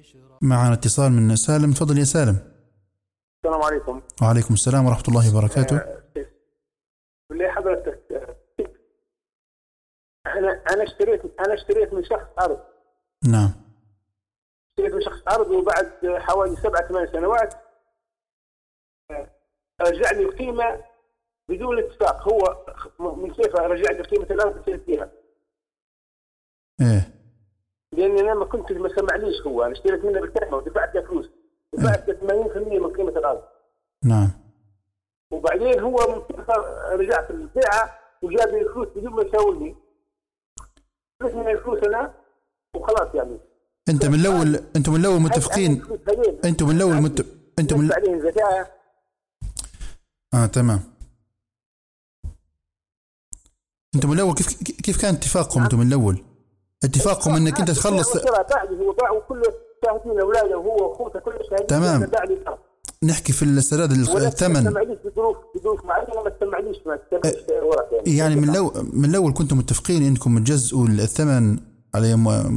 معنا اتصال من سالم. تفضل يا سالم. السلام عليكم. وعليكم السلام ورحمة الله وبركاته. بالله حضرتك، أنا اشتريت من شخص أرض. نعم. اشتريت من شخص أرض، وبعد حوالي 7-8 سنوات رجع لي القيمة بدون اتفاق. هو من كيف رجع لي قيمة الأرض اللي اشتريت فيها؟ إيه. لأن أنا ما سمعليش. هو أنا اشتريت منه بالكلمة ودفعت له فلوس، دفعت 80% من قيمة الأرض. نعم. وبعدين هو من كيف رجع في البيعة وجاب لي الفلوس بدون ما يساويني. فلوس من الفلوس أنا وخلاص يعني. انتم من الاول متفقين. انتم من الاول عليهم زكاة. تمام. انتم من الاول كيف كان اتفاقكم؟ انتم من الاول اتفاقكم انك انت تخلص. هو باع وكل شاهدين اولاده وهو واخوته كل شاهدين. تمام. نحكي في السداد الثمن. ما سمعليش بظروف معينه، ما سمعليش ورق يعني من الاول كنتم متفقين انكم تجزئوا الثمن على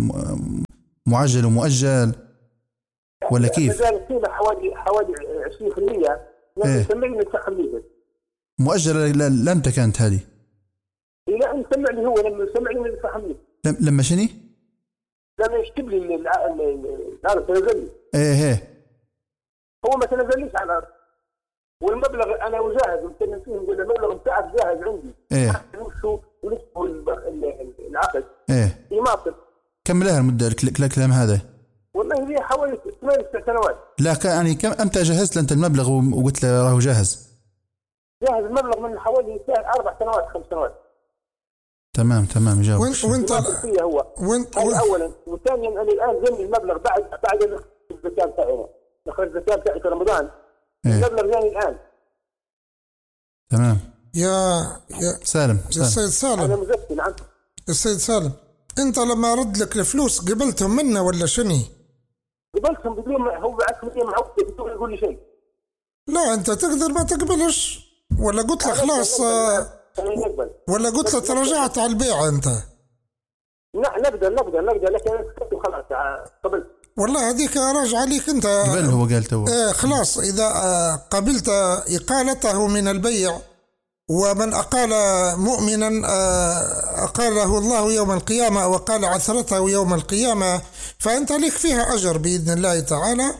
معجل ومؤجل ولا كيف؟ القيمة حوالي 20%. لكن سمعني ندفع 50. مؤجلة لا أنت كانت هذه؟ لا سمعني. هو لما سمعني ندفع 50. لما شني؟ لما يكتب لي الأرض تنزل لي. إيه. هو ما تنزليش على الأرض، والمبلغ أنا وجاهز. وكان فيه يقول المبلغ بتاعك جاهز عندي. إيه. ونكتبوا العقد. إيه. يماطل. كم لها المدة الكلام هذا؟ والله هي حوالي 8 سنوات. لا يعني كم أمتى جهزت أنت المبلغ وقلت له راهو جاهز؟ جاهز المبلغ من حوالي 4 سنوات 5 سنوات. تمام جاوب. وانت اولا، وثانيا انا الان جاني المبلغ بعد الزكاه بتاعي. اخرج الزكاه بتاعي في رمضان. إيه؟ المبلغ جاني الان. تمام. يا سالم. السيد سالم. انا مزكي. نعم. السيد سالم، انت لما رد لك الفلوس قبلتهم منه ولا شني؟ قبلتهم بدون هو بعث لي معوض بدون يقول لي شيء. لا انت تقدر ما تقبلش، ولا قلت له خلاص، ولا قلت له تراجعت على البيع انت؟ نقدر لكن انا خلاص قبلت. والله هذيك راجعه ليك انت. قبل هو قال تو. خلاص اذا قبلت اقالته من البيع، ومن أقال مؤمنا أقاله الله يوم القيامة، وقال عثرته يوم القيامة، فأنت لك فيها أجر بإذن الله تعالى.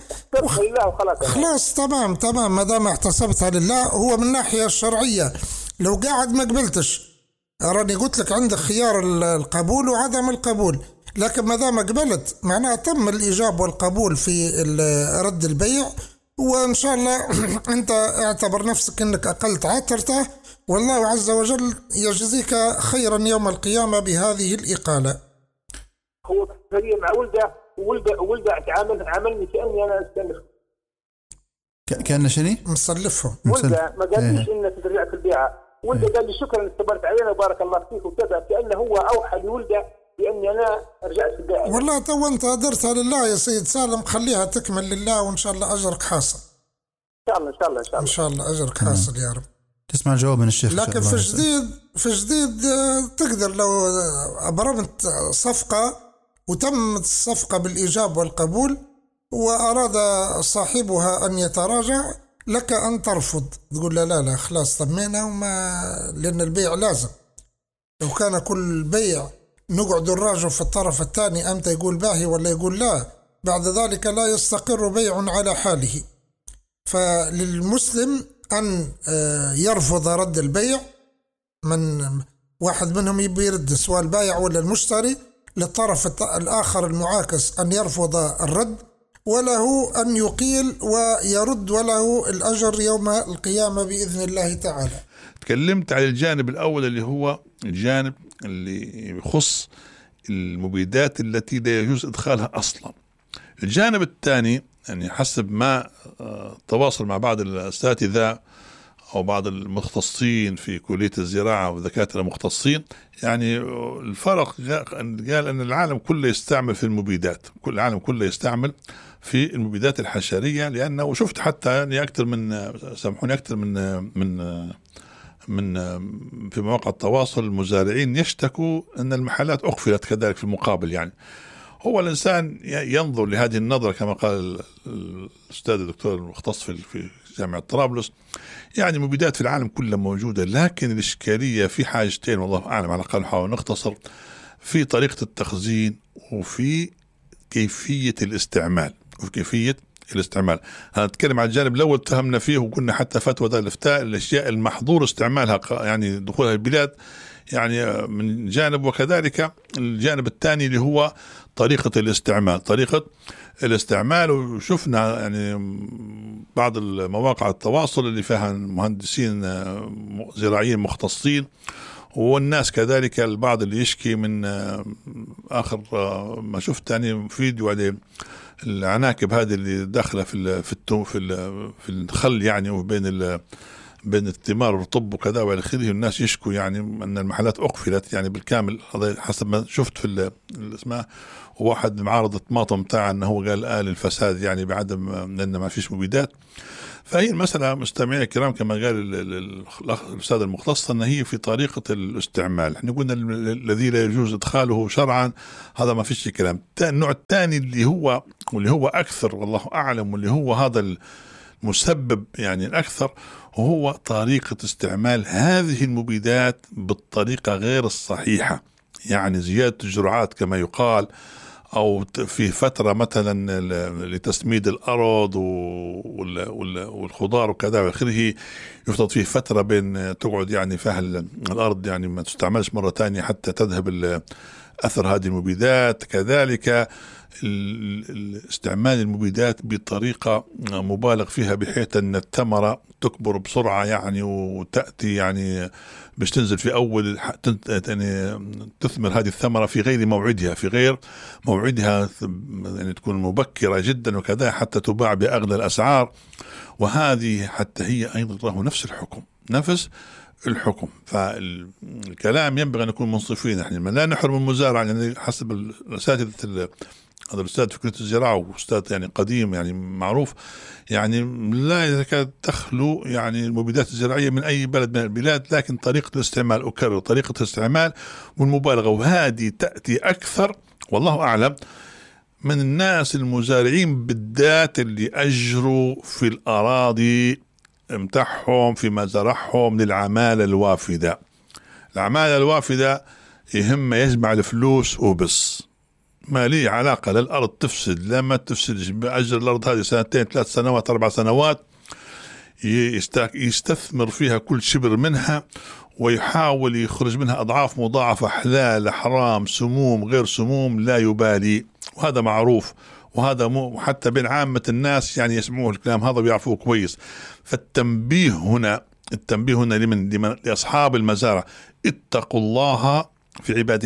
خلاص تمام ما دام احتسبتها لله. هو من الناحية الشرعية لو قاعد ما قبلتش، راني قلت لك عندك خيار القبول وعدم القبول، لكن ما دام قبلت معناها تم الإيجاب والقبول في رد البيع، وإن شاء الله أنت اعتبر نفسك أنك أقلت عثرته، والله عز وجل يجزيك خيرا يوم القيامة بهذه الإقالة. هو هي مع ولده عاملني كأني أنا أستلف. كأنه شني؟ مصلفهم. ولده ما قاليش إنك رجعت البيعة. ولده قال لي شكرا استبرت علينا وبارك الله فيك وكذا، كأنه هو أوحى لولده بأني أنا رجعت البيعة. والله تو أنت درتها لله يا سيد سالم، خليها تكمل لله، وإن شاء الله أجرك حاصل. إن شاء الله أجرك حاصل يا رب. تسمع الجواب من الشيخ. لكن في جديد تقدر لو أبرمت صفقة وتمت الصفقة بالإيجاب والقبول وأراد صاحبها أن يتراجع، لك أن ترفض، تقول لا خلاص طمينا، لأن البيع لازم. لو كان كل بيع نقعد نراجع في الطرف الثاني أمتى يقول باهي ولا يقول لا، بعد ذلك لا يستقر بيع على حاله. فللمسلم أن يرفض رد البيع. من واحد منهم يبي يرد، سواء البائع ولا المشتري، للطرف الآخر المعاكس أن يرفض الرد، وله أن يقيل ويرد، وله الأجر يوم القيامة بإذن الله تعالى. تكلمت على الجانب الأول اللي هو الجانب اللي يخص المبيدات التي لا يجوز إدخالها أصلا. الجانب الثاني يعني حسب ما تواصل مع بعض الأساتذة أو بعض المختصين في كلية الزراعة ودكاترة المختصين، يعني الفرق قال أن العالم كله يستعمل في المبيدات، كل العالم كله يستعمل في المبيدات الحشرية، لأنه شفت حتى يعني أكثر من سامحوني أكثر من في مواقع التواصل المزارعين يشتكوا أن المحلات أقفلت كذلك في المقابل يعني. هو الإنسان ينظر لهذه النظرة كما قال الأستاذ الدكتور المختص في جامعة طرابلس. يعني المبيدات في العالم كله موجودة، لكن الإشكالية في حاجتين والله أعلم، على الأقل نحاول نختصر، في طريقة التخزين وفي كيفية الاستعمال. هنتكلم عن الجانب الأول تهمنا فيه وقلنا حتى فتوى دار الإفتاء الأشياء المحظور استعمالها يعني دخولها البلاد يعني من جانب، وكذلك الجانب الثاني اللي هو طريقة الاستعمال. وشفنا يعني بعض المواقع التواصل اللي فيها مهندسين زراعيين مختصين، والناس كذلك البعض اللي يشكي من آخر ما شفت يعني فيديو على العناكب هذه اللي داخله في الخل يعني، وبين بين الثمار والرطب وكذا والى اخره. الناس يشكوا يعني ان المحلات اقفلت يعني بالكامل، هذا حسب ما شفت في الاسماء. وواحد معارض الطماطم بتاع انه هو قال الفساد يعني بعدم لان ما فيش مبيدات. فهي المسألة مستمعين الكرام كما قال الأستاذ المختص أن هي في طريقة الاستعمال. احنا قلنا الذي لا يجوز إدخاله شرعا هذا ما فيش كلام. النوع الثاني اللي هو أكثر والله أعلم، واللي هو هذا المسبب يعني الأكثر، وهو طريقة استعمال هذه المبيدات بالطريقة غير الصحيحة، يعني زيادة الجرعات كما يقال، أو في فترة مثلا لتسميد الأرض والخضار وكذا وآخره، يفترض فيه فترة بين تقعد يعني فيها الأرض يعني ما تستعملش مرة تانية حتى تذهب أثر هذه المبيدات. كذلك استعمال المبيدات بطريقة مبالغ فيها بحيث أن الثمرة تكبر بسرعة يعني، وتأتي يعني باش تنزل في أول يعني تثمر هذه الثمرة في غير موعدها يعني تكون مبكرة جدا وكذا حتى تباع بأغلى الأسعار. وهذه حتى هي أيضا له نفس الحكم. فالكلام ينبغي أن نكون منصفين. احنا لا نحرم المزارع يعني حسب الأساتذة، هذا الأستاذ في كلية الزراعة وأستاذ يعني قديم يعني معروف، يعني لا يكاد تخلو يعني المبيدات الزراعية من أي بلد من البلاد، لكن طريقة الاستعمال أكرر طريقة الاستعمال والمبالغة، وهذه تأتي أكثر والله أعلم من الناس المزارعين بالذات اللي أجروا في الأراضي متاعهم فيما زرعهم للعمالة الوافدة. العمالة الوافدة يهم يجمع الفلوس وبس، ما لي علاقة للأرض تفسد لا ما تفسدش، بأجر الأرض هذه 2 3 سنوات 4 سنوات يستثمر فيها كل شبر منها، ويحاول يخرج منها أضعاف مضاعفة، حلال حرام سموم غير سموم لا يبالي، وهذا معروف، وهذا حتى بين عامة الناس يعني يسمعوه الكلام هذا ويعرفوه كويس. فالتنبيه هنا لمن لأصحاب المزارع، اتقوا الله في عباد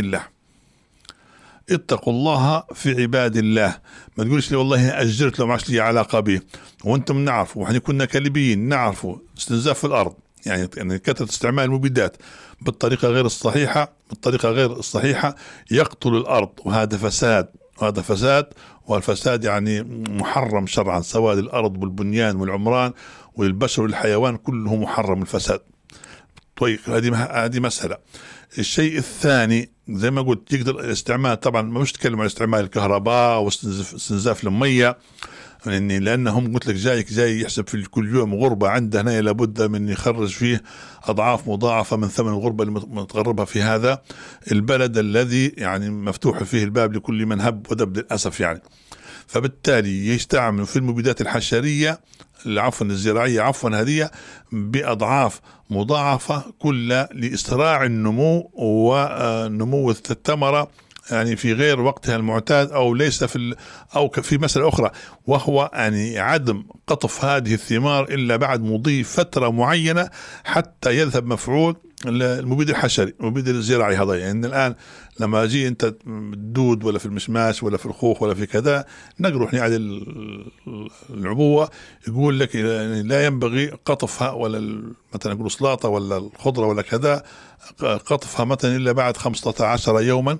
الله. ما تقولش لي والله أجرت لو ما عادش لي علاقة به، وانتم نعرفوا وإحنا كنا كليبيين نعرفوا استنزاف في الأرض يعني كثرة استعمال المبيدات بالطريقة غير الصحيحة يقتل الأرض، وهذا فساد، والفساد يعني محرم شرعا، سواء للأرض والبنيان والعمران والبشر والحيوان كله محرم الفساد. طيب هذه مسألة. الشيء الثاني زي ما قلت يقدر الاستعمال، طبعا ما مش تكلم عن استعمال الكهرباء واستنزاف المية، يعني لأنهم قلت لك جاي يحسب في كل يوم غربة عنده هنا لابد من يخرج فيه أضعاف مضاعفة من ثمن الغربة اللي متغربها في هذا البلد الذي يعني مفتوح فيه الباب لكل من هب ودب للأسف يعني. فبالتالي يستعمل في المبيدات الحشرية الزراعية هذه بأضعاف مضاعفة كل لإسراع النمو ونمو الثمرة يعني في غير وقتها المعتاد، أو ليس أو في مسألة أخرى، وهو يعني عدم قطف هذه الثمار إلا بعد مضي فترة معينة حتى يذهب مفعول المبيد الحشري، المبيد الزراعي هذا. يعني الآن لما أجي أنت تدود ولا في المشماش ولا في الخوخ ولا في كذا نقرح يعني العبوة، يقول لك يعني لا ينبغي قطفها، ولا مثلا يقولوا سلاطة ولا الخضرة ولا كذا قطفها مثلا إلا بعد 15 يوما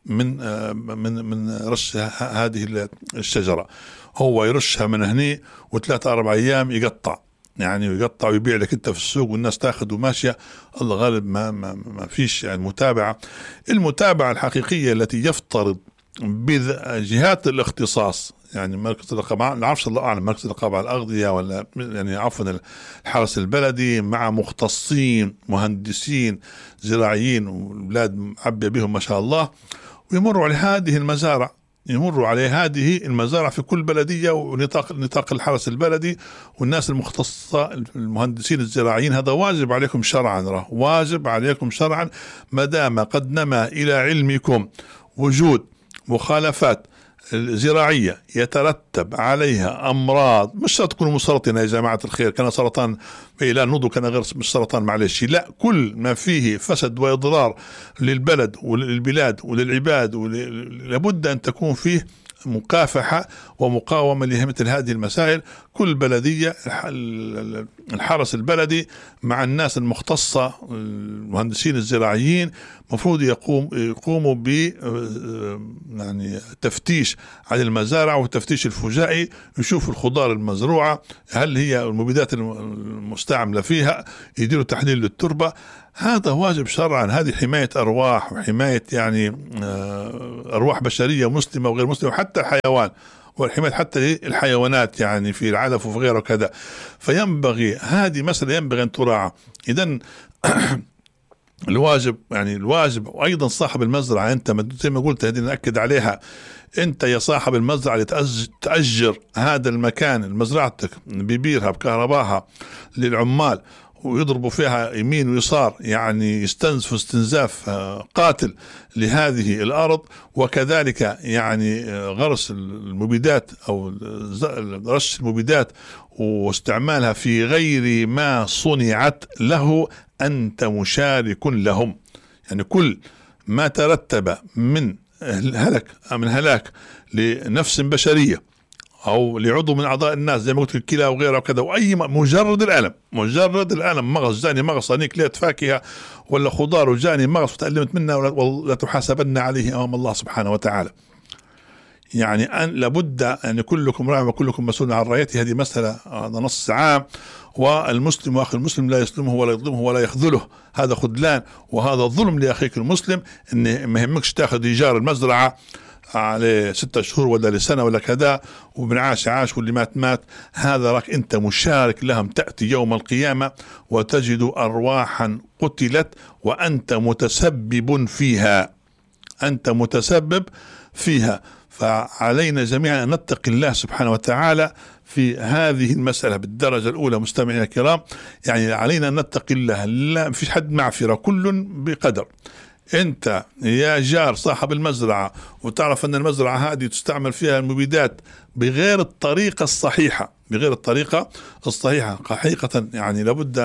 من رش هذه الشجرة. هو يرشها من هني و3 4 أيام يقطع ويبيع لك انت في السوق والناس تاخذ وماشيه. الله غالب ما فيش يعني المتابعه الحقيقيه التي يفترض بجهات الاختصاص، يعني مركز الرقابة، لا أعرفش الله أعلم، مركز الرقابة على الأغذية ولا يعني عفوا الحرس البلدي، مع مختصين مهندسين زراعيين والبلاد معبية بهم ما شاء الله، ويمروا على هذه المزارع، يمروا على هذه المزارع في كل بلدية ونطاق الحرس البلدي والناس المختصة المهندسين الزراعيين. هذا واجب عليكم شرعا، واجب عليكم شرعا، ما دام قد نما إلى علمكم وجود مخالفات زراعية يترتب عليها أمراض، مش شرط تكونوا مسرطنة يا جماعة الخير، كان سرطان لا نضو، كان غير مش سرطان معلش، لا، كل ما فيه فسد وإضرار للبلد وللبلاد وللعباد لابد أن تكون فيه مكافحة ومقاومة لمثل هذه المسائل. كل بلدية الحرس البلدي مع الناس المختصة المهندسين الزراعيين مفروض يقوموا ب يعني تفتيش على المزارع وتفتيش الفجائي، يشوفوا الخضار المزروعة هل هي المبيدات المستعملة فيها، يديروا تحليل للتربة. هذا واجب شرعا، هذه حماية أرواح وحماية يعني أرواح بشرية مسلمة وغير مسلمة وحتى الحيوان، والحماية حتى الحيوانات يعني في العلف وفي غيره كذا. فينبغي هذه مسألة ينبغي أن تراعى. إذن الواجب وأيضا صاحب المزرعة، أنت زي ما قلت هذه نأكد عليها، أنت يا صاحب المزرعة اللي تأجر هذا المكان مزرعتك ببيرها بكهرباها للعمال ويضربوا فيها يمين ويسار، يعني يستنزفوا استنزاف قاتل لهذه الأرض، وكذلك يعني غرس المبيدات أو رش المبيدات واستعمالها في غير ما صنعت له، أنت مشارك لهم. يعني كل ما ترتب من هلاك لنفس بشرية أو لعضو من أعضاء الناس زي ما قلت الكلى وغيرها وكذا، وأي مجرد الألم مغص جاني مغص أنيك ليت فاكهة ولا خضار وجاني مغص وتألمت منها ولا تحاسبن عليه أمام الله سبحانه وتعالى. يعني أن لابد أن كلكم راع وكلكم مسؤول عن رعيته، هذه مسألة هذا نص عام. والمسلم وأخي المسلم لا يسلمه ولا يظلمه ولا يخذله، هذا خذلان وهذا ظلم لأخيك المسلم. إن ما يهمكش تاخذ إيجار المزرعة على 6 شهور ولا لسنة ولا كذا، ومن عاش واللي مات، هذا راك أنت مشارك لهم. تأتي يوم القيامة وتجد أرواحا قتلت وأنت متسبب فيها. فعلينا جميعا أن نتقي الله سبحانه وتعالى في هذه المسألة بالدرجة الأولى. مستمعينا الكرام، يعني علينا أن نتقي الله، لا فيش حد معفرة، كل بقدر. أنت يا جار صاحب المزرعة وتعرف أن المزرعة هذه تستعمل فيها المبيدات بغير الطريقة الصحيحة حقيقة، يعني لابد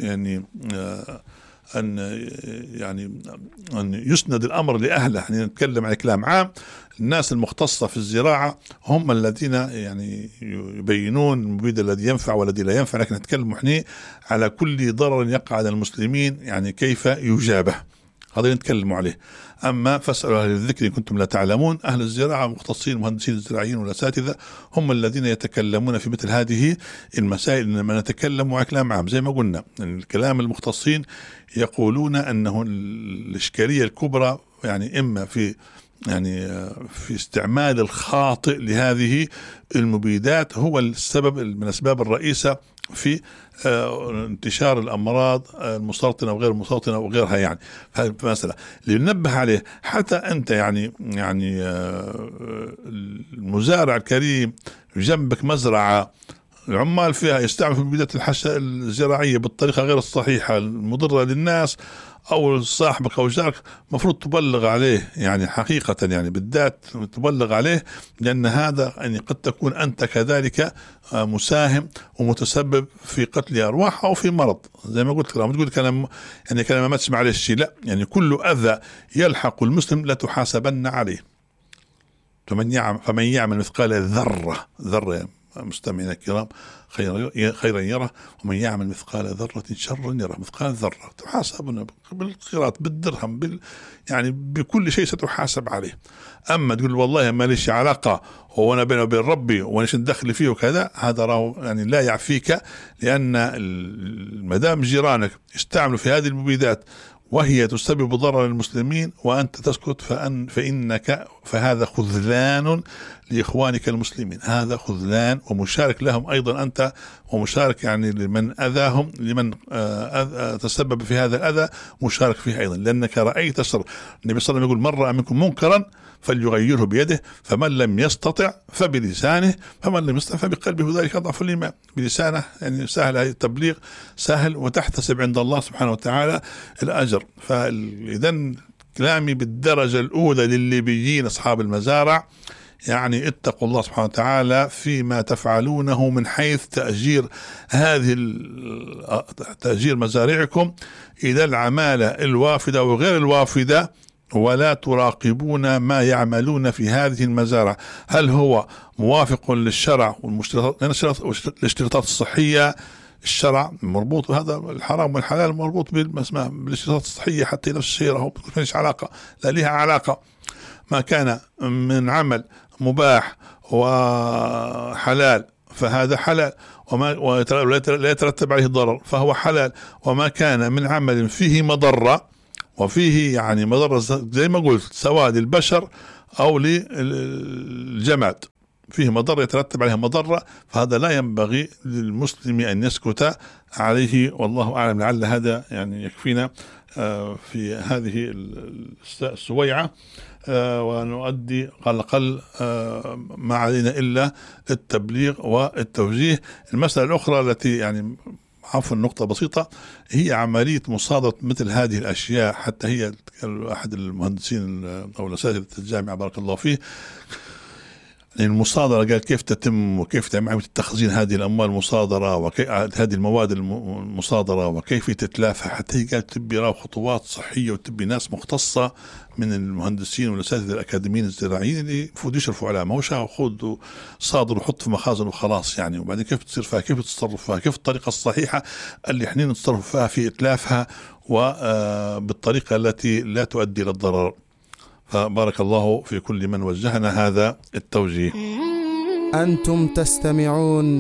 أن يسند الأمر لأهله. يعني نتكلم عن كلام عام، الناس المختصة في الزراعة هم الذين يعني يبينون المبيد الذي ينفع والذي لا ينفع، لكن نتكلم احنا على كل ضرر يقع على المسلمين يعني كيف يجابه، هذا نتكلم عليه. أما فاسألوا أهل الذكر إن كنتم لا تعلمون. أهل الزراعة مختصين المهندسين الزراعيين والأساتذة هم الذين يتكلمون في مثل هذه المسائل. إنما نتكلم على كلام عام زي ما قلنا، الكلام المختصين يقولون أنه الإشكالية الكبرى يعني إما في استعمال الخاطئ لهذه المبيدات، هو السبب من الأسباب الرئيسة في انتشار الأمراض المسرطنة وغير المسرطنة وغيرها. يعني مثلا لننبه عليه، حتى أنت يعني المزارع الكريم جنبك مزرعة العمال فيها يستعمل في مبيدات الزراعية بالطريقة غير الصحيحة المضرة للناس، أو صاحبك أو جارك مفروض تبلغ عليه، يعني حقيقة يعني بالذات تبلغ عليه، لأن هذا يعني قد تكون أنت كذلك مساهم ومتسبب في قتل أرواح أو في مرض. زي ما قلت لهم تقول كلام يعني كلام ما تسمع عليه الشيء، لا، يعني كل أذى يلحق المسلم لا تحاسبن عليه. فمن يعمل مثقال ذرة مستمعينا الكرام خيرا يره، ومن يعمل مثقال ذرة شرا يره. مثقال ذرة تحاسبنا بالقيراط بالدرهم يعني بكل شيء ستحاسب عليه. أما تقول والله ما ليش علاقة وانا بينه وبين ربي ونيش ندخل فيه وكذا، هذا راه يعني لا يعفيك، لأن مدام جيرانك يستعملوا في هذه المبيدات وهي تسبب ضرر للمسلمين وأنت تسكت فهذا خذلان لإخوانك المسلمين، هذا خذلان ومشارك لهم أيضا أنت، ومشارك يعني لمن أذاهم، لمن تسبب في هذا الأذى مشارك فيه أيضا، لأنك رأيت الشر. النبي صلى الله عليه وسلم يقول: من رأى منكم منكرا فليغيره بيده، فمن لم يستطع فبلسانه، فمن لم يستطع فبقلبه، ذلك أضعف الإيمان. بلسانه يعني سهل، هذا التبليغ سهل وتحتسب عند الله سبحانه وتعالى الأجر. فإذا كلامي بالدرجة الأولى للليبيين أصحاب المزارع، يعني اتقوا الله سبحانه وتعالى فيما تفعلونه من حيث تأجير مزارعكم إلى العمالة الوافدة وغير الوافدة، ولا تراقبون ما يعملون في هذه المزارع، هل هو موافق للشرع والاشتراطات الصحية. الشرع مربوط بهذا، الحرام والحلال مربوط بالاشتراطات الصحية، حتى نفس الشيء ما فيش علاقة، لا لها علاقة. ما كان من عمل مباح وحلال فهذا حلال، لا يترتب عليه ضرر فهو حلال. وما كان من عمل فيه مضرة، وفيه يعني مضرة زي ما قلت سواء للبشر أو للجماد، فيه مضرة يترتب عليها مضرة، فهذا لا ينبغي للمسلم أن يسكت عليه. والله أعلم. لعل هذا يعني يكفينا في هذه السويعة، ونؤدي على الأقل ما علينا إلا التبليغ والتوجيه. المسألة الأخرى التي يعني عفوا نقطة بسيطة، هي عملية مصادرة مثل هذه الأشياء. حتى هي أحد المهندسين أو الأساتذة الجامعة بارك الله فيه، المصادرة قال كيف تتم وكيف تعمل عملية تخزين هذه الأموال المصادرة هذه المواد المصادرة وكيف تتلافها. حتى هي قال تبي خطوات صحية وتبي ناس مختصة من المهندسين والأساتذة الأكاديميين الزراعيين اللي المفروض يشرفوا عليها، ما هو خذ صادر وحط في مخازن وخلاص يعني. وبعدين كيف تصير فيها، كيف تتصرف فيها، كيف الطريقة الصحيحة اللي احنا نتصرف فيها في إتلافها وبالطريقة التي لا تؤدي للضرر. فبارك الله في كل من وجهنا هذا التوجيه. أنتم تستمعون